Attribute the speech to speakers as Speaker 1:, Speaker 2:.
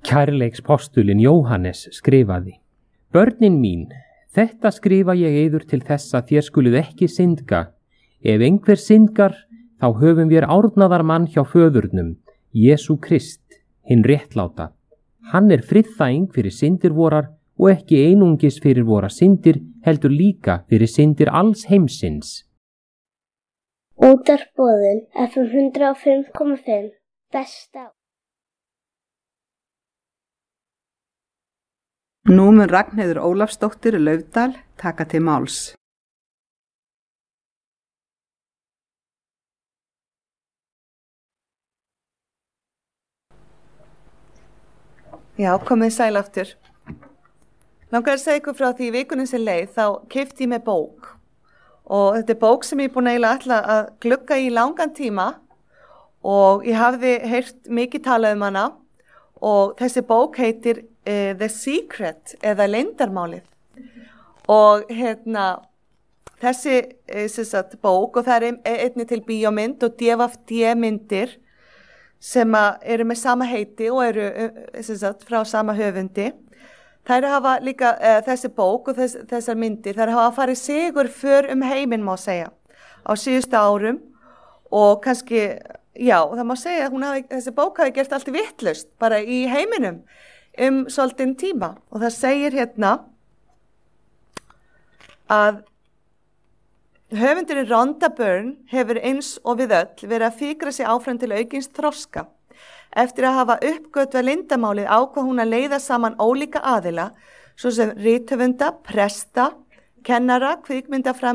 Speaker 1: Kærleikspostulinn Jóhannes skrifaði: Börnin mín, þetta skrifa ég yður til þess að þér skuluð ekki syndga. Ef einhver syndgar, þá höfum við árnaðarmann hjá föðurnum, Jesú Krist, hinn réttláta. Hann friðþæging fyrir syndir vorar og ekki einungis fyrir vora syndir, heldur líka fyrir syndir alls heimsins.
Speaker 2: Útvarpsboðun FM 105,5 besta.
Speaker 3: Nú mun Ragnheiður Ólafsdóttir Laufdal taka til máls.
Speaker 4: Já, komið sæl aftur. Langar að segja ykkur frá því í vikunum sem leið, þá keypti ég með bók. Og þetta bók sem ég búin að ætla að glugga í langan tíma og ég hafði heyrt mikið talað hana og þessi bók heitir The Secret eða Leyndarmálið. Og þessi bók, og það einnig til bíómynd og DFD-myndir sem eru með sama heiti og eru frá sama höfundi. Þær hafa líka þessi bók og þessar myndir, þær hafa farið sigur för heiminn má segja á síðustu árum og kannski, já, það má segja að þessi bók hafi gert allt vitlaust bara í heiminum svolítinn tíma og það segir að höfundurinn Rhonda Byrne hefur eins og við öll verið að fikra sig áfram til aukins þroska. Eftir að hafa uppgötvað leyndarmálið ákvað hún að leiða saman ólíka aðila, svo sem rithöfunda, presta, kennara, kvikmyndaframleiðenda